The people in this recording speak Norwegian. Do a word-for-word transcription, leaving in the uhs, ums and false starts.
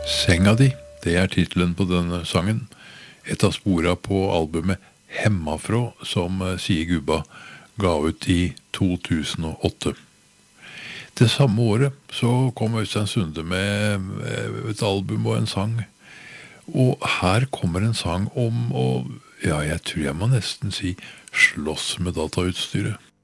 Senga di, det er titelen på denne sangen. Et av spora på albumet Hemmafrå, som Sie Gubba ga ut i to tusen og åtte. Det samme året så kom Øystein Sunde med et album og en sang. Og her kommer en sang om å, ja, jeg tror jeg må nesten si, slåss med datautstyret.